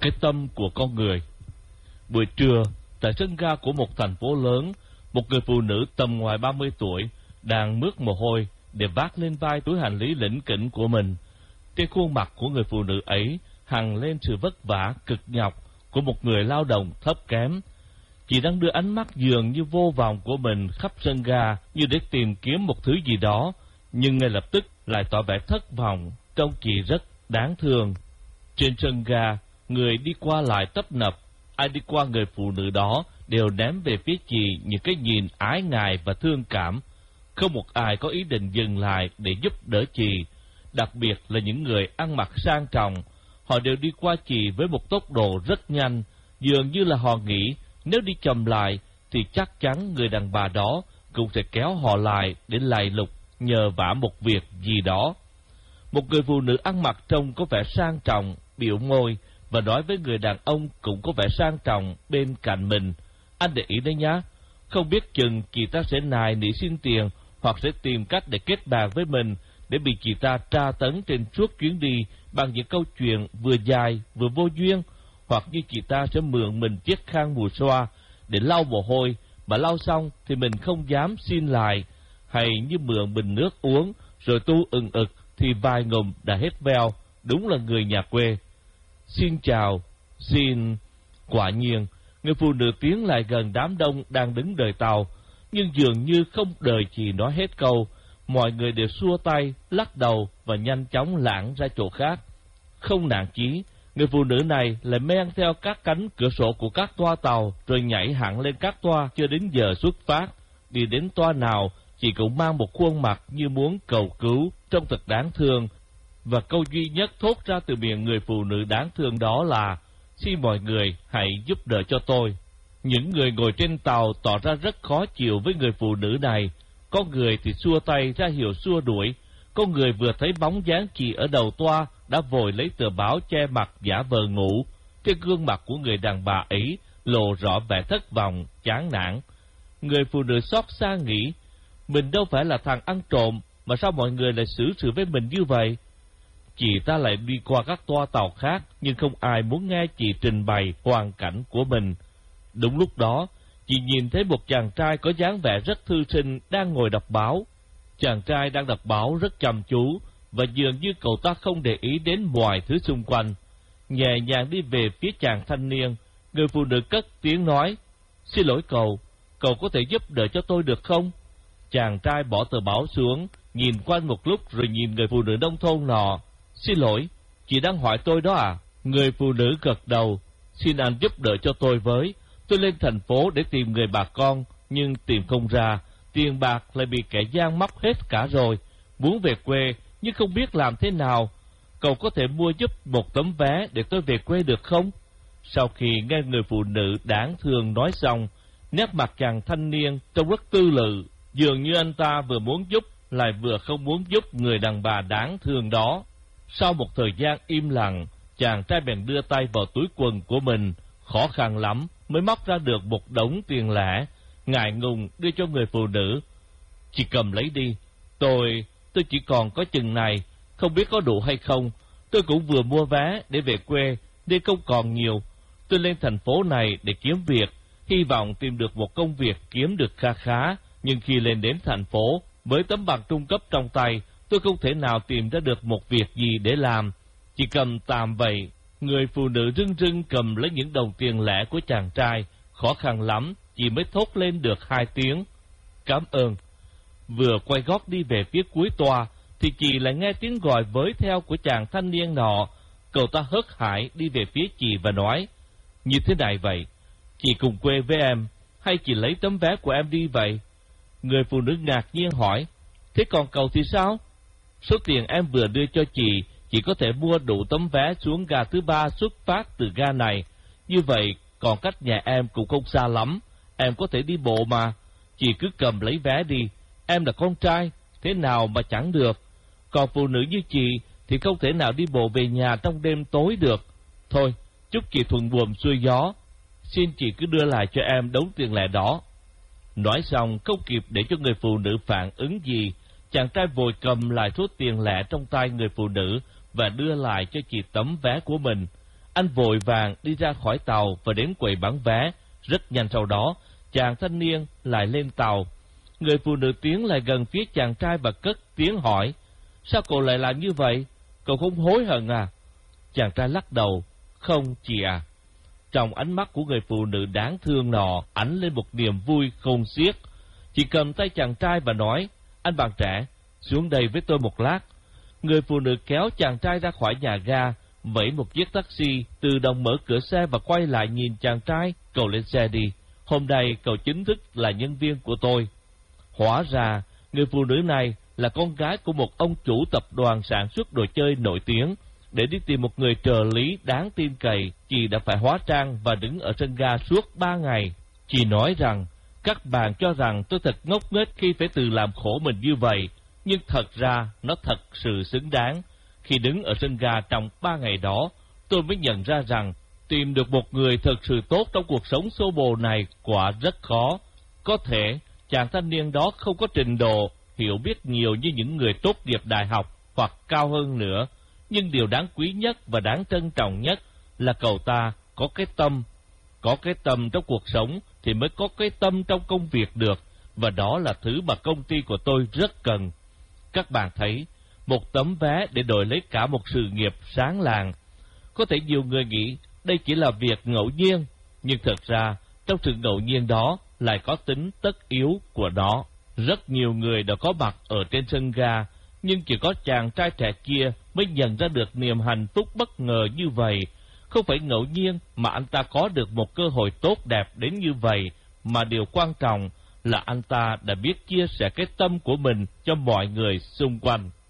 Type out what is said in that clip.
cái tâm của con người. Buổi trưa, tại sân ga của một thành phố lớn, một người phụ nữ tầm ngoài 30 tuổi đang mướt mồ hôi để vác lên vai túi hành lý lỉnh kỉnh của mình. Trên khuôn mặt của người phụ nữ ấy hằn lên sự vất vả, cực nhọc của một người lao động thấp kém. Chị đang đưa ánh mắt dường như vô vọng của mình khắp sân ga như để tìm kiếm một thứ gì đó, nhưng ngay lập tức lại tỏ vẻ thất vọng, trông chị rất đáng thương. Trên sân ga, người đi qua lại tấp nập, ai đi qua người phụ nữ đó đều ném về phía chị những cái nhìn ái ngại và thương cảm. Không một ai có ý định dừng lại để giúp đỡ chị, đặc biệt là những người ăn mặc sang trọng. Họ đều đi qua chị với một tốc độ rất nhanh, dường như là họ nghĩ nếu đi chậm lại thì chắc chắn người đàn bà đó cũng sẽ kéo họ lại để lạy lục nhờ vả một việc gì đó. Một người phụ nữ ăn mặc trông có vẻ sang trọng, biểu môi và nói với người đàn ông cũng có vẻ sang trọng bên cạnh mình: "Anh để ý đấy nhá, không biết chừng chị ta sẽ nài nỉ xin tiền hoặc sẽ tìm cách để kết bạn với mình để bị chị ta tra tấn trên suốt chuyến đi bằng những câu chuyện vừa dài vừa vô duyên, hoặc như chị ta sẽ mượn mình chiếc khăn mùi xoa để lau mồ hôi, mà lau xong thì mình không dám xin lại, hay như mượn bình nước uống rồi tu ừng ực thì vài ngụm đã hết veo, đúng là người nhà quê. Xin chào, xin..." Quả nhiên, người phụ nữ tiến lại gần đám đông đang đứng đợi tàu, nhưng dường như không đợi chị nói hết câu, mọi người đều xua tay, lắc đầu và nhanh chóng lảng ra chỗ khác. Không nản chí, người phụ nữ này lại men theo các cánh cửa sổ của các toa tàu rồi nhảy hẳn lên các toa cho đến giờ xuất phát. Đi đến toa nào, chị cũng mang một khuôn mặt như muốn cầu cứu, trông thật đáng thương. Và câu duy nhất thốt ra từ miệng người phụ nữ đáng thương đó là: "Xin mọi người hãy giúp đỡ cho tôi." Những người ngồi trên tàu tỏ ra rất khó chịu với người phụ nữ này. Có người thì xua tay ra hiệu xua đuổi, có người vừa thấy bóng dáng chị ở đầu toa đã vội lấy tờ báo che mặt giả vờ ngủ. Trên gương mặt của người đàn bà ấy lộ rõ vẻ thất vọng, chán nản. Người phụ nữ xót xa nghĩ: mình đâu phải là thằng ăn trộm, mà sao mọi người lại xử sự với mình như vậy? Chị ta lại đi qua các toa tàu khác, nhưng không ai muốn nghe chị trình bày hoàn cảnh của mình. Đúng lúc đó, chị nhìn thấy một chàng trai có dáng vẻ rất thư sinh đang ngồi đọc báo. Chàng trai đang đọc báo rất chăm chú, và dường như cậu ta không để ý đến mọi thứ xung quanh. Nhẹ nhàng đi về phía chàng thanh niên, người phụ nữ cất tiếng nói: "Xin lỗi cậu có thể giúp đỡ cho tôi được không?" Chàng trai bỏ tờ báo xuống, nhìn quanh một lúc rồi nhìn người phụ nữ nông thôn nọ: "Xin lỗi, chị đang hỏi tôi đó à?" Người phụ nữ gật đầu: "Xin anh giúp đỡ cho tôi với. Tôi lên thành phố để tìm người bà con, nhưng tìm không ra, tiền bạc lại bị kẻ gian móc hết cả rồi. Muốn về quê, nhưng không biết làm thế nào. Cậu có thể mua giúp một tấm vé để tôi về quê được không?" Sau khi nghe người phụ nữ đáng thương nói xong, nét mặt chàng thanh niên trông rất tư lự, dường như anh ta vừa muốn giúp lại vừa không muốn giúp người đàn bà đáng thương đó. Sau một thời gian im lặng, chàng trai bèn đưa tay vào túi quần của mình, khó khăn lắm mới móc ra được một đống tiền lẻ, ngại ngùng đưa cho người phụ nữ: "Chị cầm lấy đi, tôi chỉ còn có chừng này, không biết có đủ hay không. Tôi cũng vừa mua vé để về quê nên không còn nhiều. Tôi lên thành phố này để kiếm việc, hy vọng tìm được một công việc kiếm được kha khá, nhưng khi lên đến thành phố, với tấm bằng trung cấp trong tay, tôi không thể nào tìm ra được một việc gì để làm. Chỉ cầm tạm vậy." Người phụ nữ rưng rưng cầm lấy những đồng tiền lẻ của chàng trai, khó khăn lắm chị mới thốt lên được 2 tiếng: "Cảm ơn." Vừa quay gót đi về phía cuối toa thì chị lại nghe tiếng gọi với theo của chàng thanh niên nọ. Cậu ta hớt hải đi về phía chị và nói: "Như thế này vậy, chị cùng quê với em, hay chị lấy tấm vé của em đi vậy?" Người phụ nữ ngạc nhiên hỏi: "Thế còn cậu thì sao?" "Số tiền em vừa đưa cho chị chỉ có thể mua đủ tấm vé xuống ga thứ 3 xuất phát từ ga này. Như vậy còn cách nhà em cũng không xa lắm, em có thể đi bộ mà. Chị cứ cầm lấy vé đi, em là con trai, thế nào mà chẳng được. Còn phụ nữ như chị thì không thể nào đi bộ về nhà trong đêm tối được. Thôi, chúc chị thuận buồm xuôi gió. Xin chị cứ đưa lại cho em đống tiền lẻ đó." Nói xong không kịp để cho người phụ nữ phản ứng gì, chàng trai vội cầm lại số tiền lẻ trong tay người phụ nữ và đưa lại cho chị tấm vé của mình. Anh vội vàng đi ra khỏi tàu và đến quầy bán vé. Rất nhanh sau đó, chàng thanh niên lại lên tàu. Người phụ nữ tiến lại gần phía chàng trai và cất tiếng hỏi: "Sao cậu lại làm như vậy? Cậu không hối hận à?" Chàng trai lắc đầu: "Không chị à." Trong ánh mắt của người phụ nữ đáng thương nọ ánh lên một niềm vui không xiết. Chị cầm tay chàng trai và nói: "Anh bạn trẻ, xuống đây với tôi một lát." Người phụ nữ kéo chàng trai ra khỏi nhà ga, vẫy một chiếc taxi, tự động mở cửa xe và quay lại nhìn chàng trai: "Cậu lên xe đi, hôm nay cậu chính thức là nhân viên của tôi." Hóa ra, người phụ nữ này là con gái của một ông chủ tập đoàn sản xuất đồ chơi nổi tiếng. Để đi tìm một người trợ lý đáng tin cậy, chị đã phải hóa trang và đứng ở sân ga suốt 3 ngày. Chị nói rằng: "Các bạn cho rằng tôi thật ngốc nghếch khi phải tự làm khổ mình như vậy, nhưng thật ra nó thật sự xứng đáng." Khi đứng ở sân ga trong 3 ngày đó, tôi mới nhận ra rằng tìm được một người thật sự tốt trong cuộc sống xô bồ này quả rất khó. Có thể chàng thanh niên đó không có trình độ, hiểu biết nhiều như những người tốt nghiệp đại học hoặc cao hơn nữa, nhưng điều đáng quý nhất và đáng trân trọng nhất là cậu ta có cái tâm. Có cái tâm trong cuộc sống thì mới có cái tâm trong công việc được, và đó là thứ mà công ty của tôi rất cần. Các bạn thấy, một tấm vé để đổi lấy cả một sự nghiệp sáng lạng. Có thể nhiều người nghĩ đây chỉ là việc ngẫu nhiên, nhưng thật ra trong sự ngẫu nhiên đó lại có tính tất yếu của nó. Rất nhiều người đã có mặt ở trên sân ga, nhưng chỉ có chàng trai trẻ kia mới nhận ra được niềm hạnh phúc bất ngờ như vậy. Không phải ngẫu nhiên mà anh ta có được một cơ hội tốt đẹp đến như vậy, mà điều quan trọng là anh ta đã biết chia sẻ cái tâm của mình cho mọi người xung quanh.